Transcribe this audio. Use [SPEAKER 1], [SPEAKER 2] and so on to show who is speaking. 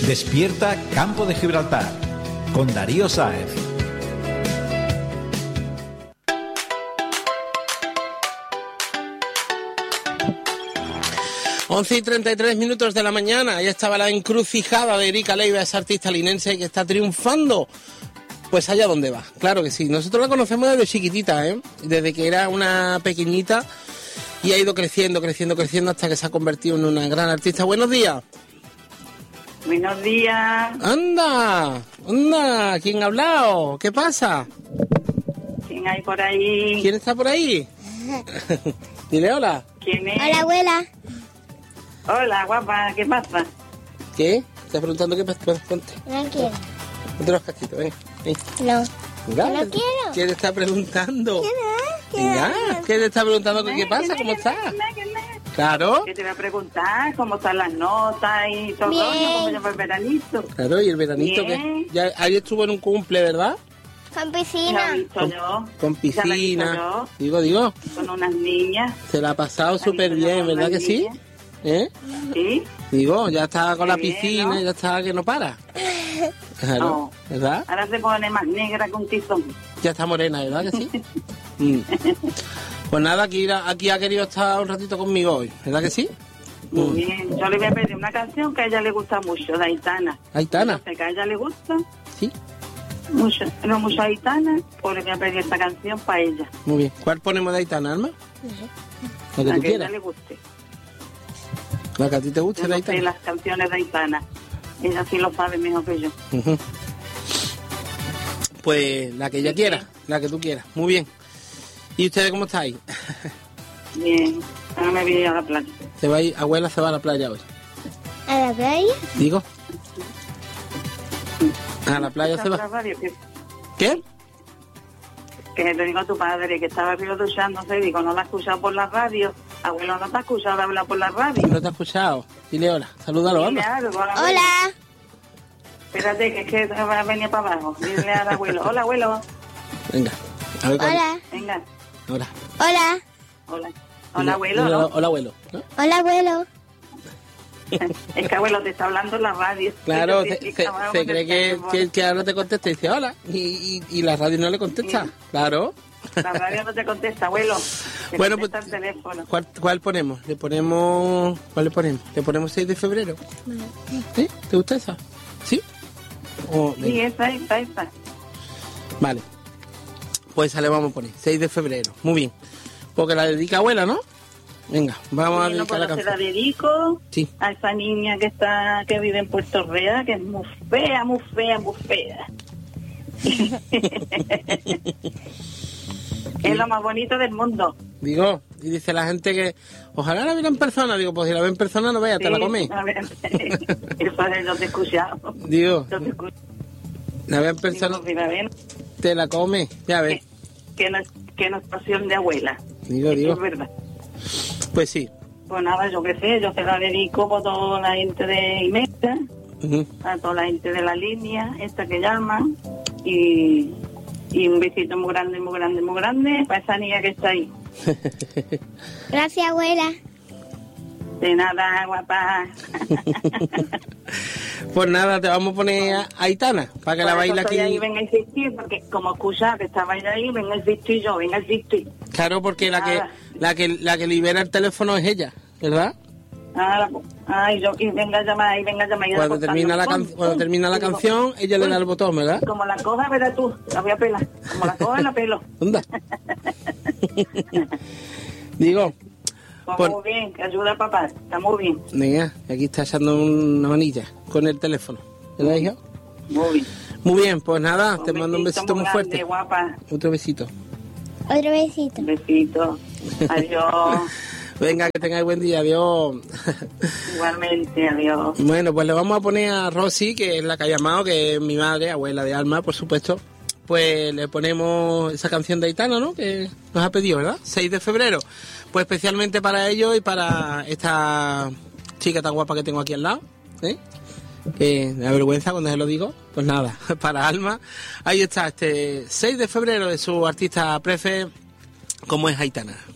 [SPEAKER 1] Despierta Campo de Gibraltar con Darío Sáez.
[SPEAKER 2] Once y 33 minutos de la mañana. Ahí estaba la encrucijada de Erika Leiva, esa artista linense que está triunfando. Pues allá donde va, claro que sí. Nosotros la conocemos desde chiquitita, desde que era una pequeñita y ha ido creciendo hasta que se ha convertido en una gran artista. Buenos días.
[SPEAKER 3] Buenos días.
[SPEAKER 2] Anda, ¿quién ha hablado? ¿Qué pasa?
[SPEAKER 3] ¿Quién hay por ahí?
[SPEAKER 2] ¿Quién está por ahí? Dile hola.
[SPEAKER 3] ¿Quién es?
[SPEAKER 4] Hola, abuela.
[SPEAKER 3] Hola, guapa, ¿qué pasa?
[SPEAKER 2] ¿Qué? ¿Estás preguntando qué pasa? Ponte.
[SPEAKER 4] No quiero.
[SPEAKER 2] Ponte los casquitos, ven.
[SPEAKER 4] No.
[SPEAKER 2] Venga,
[SPEAKER 4] No quiero.
[SPEAKER 2] ¿Qué te está preguntando?
[SPEAKER 4] ¿Quién
[SPEAKER 2] Venga, ¿qué te está preguntando? ¿Qué pasa? ¿Cómo estás? Claro.
[SPEAKER 3] ¿Qué te voy a preguntar? ¿Cómo están las notas y todo?
[SPEAKER 4] Bien.
[SPEAKER 3] ¿Cómo se llama el veranito?
[SPEAKER 2] Claro, y el veranito
[SPEAKER 3] Bien.
[SPEAKER 2] que ya ayer estuvo en un cumple, ¿verdad?
[SPEAKER 4] Con
[SPEAKER 3] Ya lo he
[SPEAKER 4] piscina.
[SPEAKER 3] visto yo.
[SPEAKER 2] Con
[SPEAKER 3] Ya lo he visto
[SPEAKER 2] piscina.
[SPEAKER 3] yo,
[SPEAKER 2] Digo,
[SPEAKER 3] con unas niñas.
[SPEAKER 2] se la ha pasado súper
[SPEAKER 3] visto yo
[SPEAKER 2] bien,
[SPEAKER 3] con
[SPEAKER 2] ¿verdad que
[SPEAKER 3] unas
[SPEAKER 2] sí?
[SPEAKER 3] niñas.
[SPEAKER 2] ¿Eh?
[SPEAKER 3] ¿Sí?
[SPEAKER 2] Digo, ya está con la
[SPEAKER 3] Qué bien,
[SPEAKER 2] piscina,
[SPEAKER 3] ¿no?
[SPEAKER 2] ya está que no para. Claro,
[SPEAKER 3] No.
[SPEAKER 2] ¿verdad?
[SPEAKER 3] Ahora se pone más negra que un tizón.
[SPEAKER 2] Ya está morena, ¿verdad que sí? Pues nada, aquí ha querido estar un ratito conmigo hoy, ¿verdad que sí?
[SPEAKER 3] Muy bien. Yo le voy a pedir una canción que a ella le gusta mucho, de Aitana.
[SPEAKER 2] Aitana,
[SPEAKER 3] No sé, que a ella le gusta
[SPEAKER 2] sí,
[SPEAKER 3] mucho, no mucho a Aitana, pues le voy a pedir esta canción para ella.
[SPEAKER 2] muy bien. ¿Cuál ponemos de Aitana, Alma? La que
[SPEAKER 3] A
[SPEAKER 2] tú
[SPEAKER 3] que a ella
[SPEAKER 2] quieras.
[SPEAKER 3] le guste.
[SPEAKER 2] La que a ti te guste
[SPEAKER 3] Yo
[SPEAKER 2] de
[SPEAKER 3] no sé
[SPEAKER 2] Aitana.
[SPEAKER 3] las canciones de Aitana. Ella sí lo sabe mejor que yo.
[SPEAKER 2] Ujú. Pues la que ella quiera, la que tú quieras. Muy bien. ¿Y ustedes cómo estáis?
[SPEAKER 3] Bien. Ahora me voy a ir a la playa.
[SPEAKER 2] Se va a ir, abuela se va a la playa hoy.
[SPEAKER 4] ¿A la playa?
[SPEAKER 2] Digo. A la playa se
[SPEAKER 3] La
[SPEAKER 2] va.
[SPEAKER 3] radio,
[SPEAKER 2] ¿Qué?
[SPEAKER 3] que le digo a tu padre que estaba arriba duchándose, digo, no la ha escuchado por la radio. Abuelo, ¿no te ha escuchado hablar por la radio?
[SPEAKER 2] No te ha escuchado. Dile hola. Salúdalo,
[SPEAKER 3] Dile
[SPEAKER 2] Alma.
[SPEAKER 3] algo al abuelo.
[SPEAKER 4] Hola.
[SPEAKER 3] Espérate, que es que va a venir para abajo. Dile al abuelo. Hola, abuelo.
[SPEAKER 2] Venga. A ver cuándo.
[SPEAKER 4] Hola.
[SPEAKER 3] Venga.
[SPEAKER 2] Ahora.
[SPEAKER 4] Hola.
[SPEAKER 3] Hola.
[SPEAKER 2] Dile-
[SPEAKER 3] Hola, abuelo,
[SPEAKER 2] dile
[SPEAKER 3] ¿no?
[SPEAKER 2] Hola, abuelo. ¿no?
[SPEAKER 4] Hola, abuelo.
[SPEAKER 3] Es que abuelo te está hablando en la radio.
[SPEAKER 2] Claro,
[SPEAKER 3] Y
[SPEAKER 2] se,
[SPEAKER 3] te-
[SPEAKER 2] se- se cree que ahora te contesta y dice hola. Y la radio no le contesta. Claro.
[SPEAKER 3] La radio no te contesta, abuelo. Te
[SPEAKER 2] Bueno,
[SPEAKER 3] contesta
[SPEAKER 2] pues,
[SPEAKER 3] el teléfono.
[SPEAKER 2] ¿Cuál ponemos? ¿Cuál le ponemos? ¿Le ponemos 6 de febrero? ¿Sí? ¿Te gusta esa? ¿Sí?
[SPEAKER 3] Sí, esa.
[SPEAKER 2] Vale. Pues esa le vamos a poner. 6 de febrero. Muy bien. Porque la dedica abuela, ¿no? Venga, vamos a
[SPEAKER 3] Sí, no
[SPEAKER 2] dedicar la
[SPEAKER 3] puedo, se la
[SPEAKER 2] canción.
[SPEAKER 3] dedico
[SPEAKER 2] Sí.
[SPEAKER 3] a esa niña que vive en Puerto Real, que es muy fea, muy fea, muy fea. Es lo más bonito del mundo.
[SPEAKER 2] Digo, y dice la gente que ojalá la viera en persona. Digo, pues si la ve en persona no vea, te la
[SPEAKER 3] Sí,
[SPEAKER 2] comes.
[SPEAKER 3] a ver, eso es, yo te he escuchado.
[SPEAKER 2] Digo,
[SPEAKER 3] Yo te he escuchado.
[SPEAKER 2] la ve en persona,
[SPEAKER 3] Digo, mira, ven,
[SPEAKER 2] te la come. Ya ves.
[SPEAKER 3] que no es pasión de abuela.
[SPEAKER 2] Digo.
[SPEAKER 3] Eso es verdad.
[SPEAKER 2] Pues sí.
[SPEAKER 3] Pues nada, yo qué sé, yo se la dedico por toda la gente de Imeta,
[SPEAKER 2] Ujú.
[SPEAKER 3] a toda la gente de la línea, esta que llaman, y un besito muy grande, muy grande, muy grande para esa niña que está ahí.
[SPEAKER 4] Gracias, abuela.
[SPEAKER 3] De nada, guapa.
[SPEAKER 2] Pues nada, te vamos a poner a Aitana para que la
[SPEAKER 3] Por eso
[SPEAKER 2] baile
[SPEAKER 3] estoy
[SPEAKER 2] aquí.
[SPEAKER 3] ahí, venga a insistir, porque como escuchaba que estabais ahí, venga a insistir yo, venga a insistir.
[SPEAKER 2] Claro, porque
[SPEAKER 3] Nada.
[SPEAKER 2] la que libera el teléfono es ella, ¿verdad?
[SPEAKER 3] Ay, y venga a llamar, y venga a llamar. y
[SPEAKER 2] Cuando
[SPEAKER 3] a
[SPEAKER 2] termina la
[SPEAKER 3] cortarme.
[SPEAKER 2] cuando termina la
[SPEAKER 3] Digo,
[SPEAKER 2] canción, ella le da el
[SPEAKER 3] uy,
[SPEAKER 2] botón, ¿verdad?
[SPEAKER 3] Como la coja, verás tú, la voy a pelar. Como la coja, la pelo.
[SPEAKER 2] Anda. Digo,
[SPEAKER 3] Pues
[SPEAKER 2] Pues-
[SPEAKER 3] muy bien, que ayuda a papá, está muy bien.
[SPEAKER 2] venga, aquí está echando una manilla con el teléfono. ¿Verdad, hija?
[SPEAKER 3] Muy bien.
[SPEAKER 2] Muy bien, pues nada, te mando un besito muy
[SPEAKER 3] grande,
[SPEAKER 2] fuerte.
[SPEAKER 3] Guapa.
[SPEAKER 2] Otro besito.
[SPEAKER 4] Otro besito.
[SPEAKER 3] Un besito. Adiós.
[SPEAKER 2] Venga, que tengáis buen día, adiós.
[SPEAKER 3] Igualmente, adiós.
[SPEAKER 2] Bueno, pues le vamos a poner a Rosy, que es la que ha llamado, que es mi madre, abuela de Alma, por supuesto. Pues le ponemos esa canción de Aitana, ¿no? Que nos ha pedido, ¿verdad? 6 de febrero. Pues especialmente para ellos y para esta chica tan guapa que tengo aquí al lado, ¿eh? Que me da vergüenza cuando se lo digo. Pues nada, para Alma. Ahí está, este 6 de febrero de su artista prefe, como es Aitana.